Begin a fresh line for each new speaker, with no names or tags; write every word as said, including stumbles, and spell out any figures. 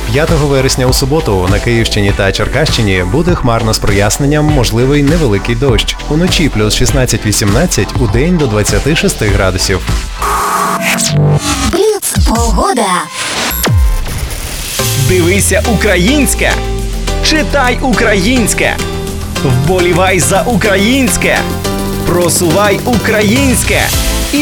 п'ятого вересня у суботу на Київщині та Черкащині буде хмарно з проясненням, можливий невеликий дощ. Уночі плюс шістнадцять-вісімнадцять, удень до двадцяти шести градусів.
Бліц погода.
Дивися українське, читай українське, вболівай за українське, просувай українське.